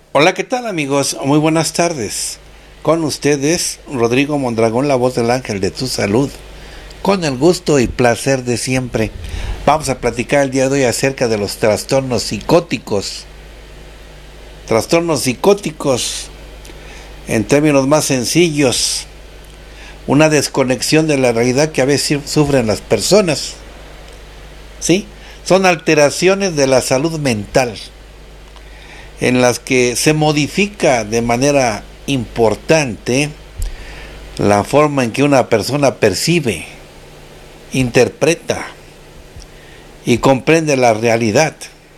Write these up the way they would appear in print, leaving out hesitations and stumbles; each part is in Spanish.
Hola, ¿qué tal amigos? Muy buenas tardes. Con ustedes, Rodrigo Mondragón, la voz del ángel de tu salud. Con el gusto y placer de siempre. Vamos a platicar el día de hoy acerca de los trastornos psicóticos. Trastornos psicóticos, en términos más sencillos, una desconexión de la realidad que a veces sufren las personas. ¿Sí? Son alteraciones de la salud mental, en las que se modifica de manera importante la forma en que una persona percibe, interpreta y comprende la realidad.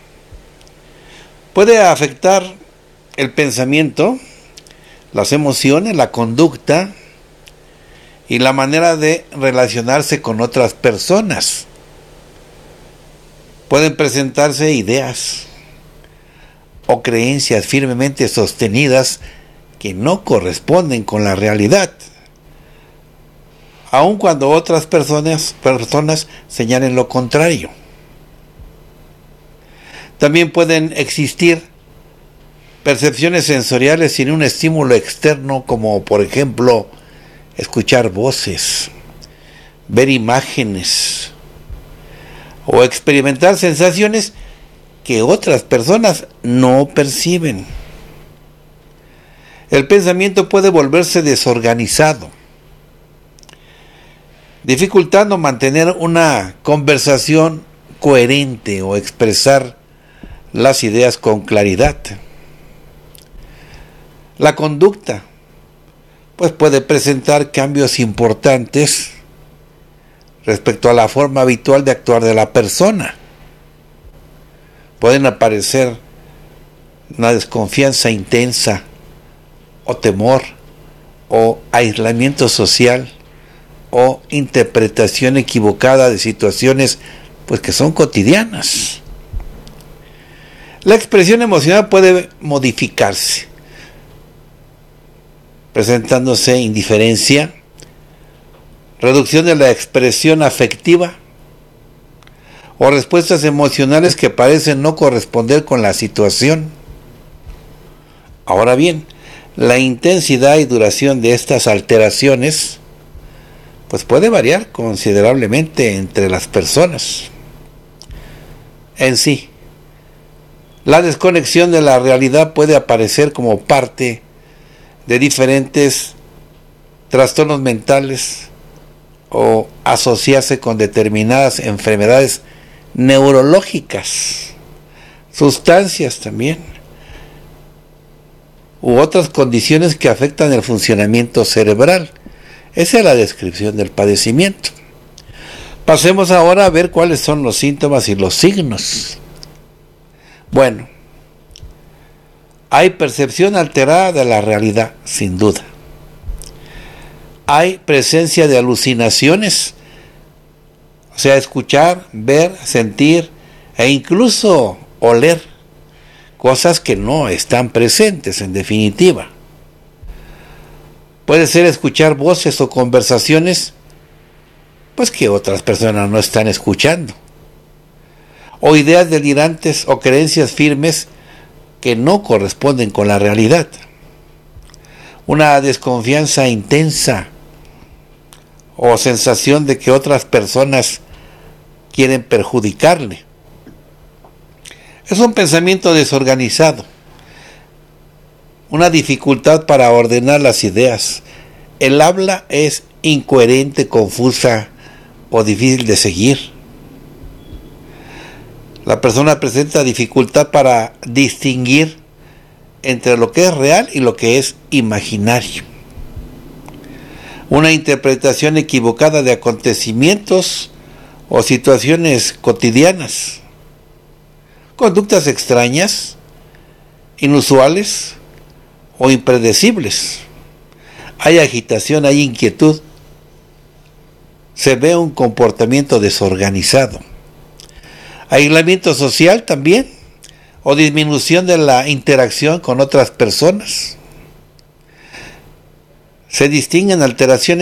Puede afectar el pensamiento, las emociones, la conducta y la manera de relacionarse con otras personas. Pueden presentarse ideas o creencias firmemente sostenidas que no corresponden con la realidad, aun cuando otras personas señalen lo contrario. También pueden existir percepciones sensoriales sin un estímulo externo, como por ejemplo escuchar voces, ver imágenes o experimentar sensaciones que otras personas no perciben. El pensamiento puede volverse desorganizado, dificultando mantener una conversación coherente o expresar las ideas con claridad. La conducta, pues, puede presentar cambios importantes respecto a la forma habitual de actuar de la persona. Pueden aparecer una desconfianza intensa, o temor, o aislamiento social, o interpretación equivocada de situaciones pues que son cotidianas. La expresión emocional puede modificarse, presentándose indiferencia, reducción de la expresión afectiva, o respuestas emocionales que parecen no corresponder con la situación. Ahora bien, la intensidad y duración de estas alteraciones pues puede variar considerablemente entre las personas. En sí, la desconexión de la realidad puede aparecer como parte de diferentes trastornos mentales o asociarse con determinadas enfermedades neurológicas, sustancias también, u otras condiciones que afectan el funcionamiento cerebral. Esa es la descripción del padecimiento. Pasemos ahora a ver cuáles son los síntomas y los signos. Bueno, hay percepción alterada de la realidad, sin duda. Hay presencia de alucinaciones, o sea, escuchar, ver, sentir e incluso oler cosas que no están presentes, en definitiva. Puede ser escuchar voces o conversaciones pues que otras personas no están escuchando, o ideas delirantes o creencias firmes que no corresponden con la realidad. Una desconfianza intensa o sensación de que otras personas quieren perjudicarle. Es un pensamiento desorganizado, una dificultad para ordenar las ideas. El habla es incoherente, confusa o difícil de seguir. La persona presenta dificultad para distinguir entre lo que es real y lo que es imaginario. Una interpretación equivocada de acontecimientos o situaciones cotidianas. Conductas extrañas, inusuales o impredecibles. Hay agitación, hay inquietud. Se ve un comportamiento desorganizado. Aislamiento social también, o disminución de la interacción con otras personas. Se distinguen alteraciones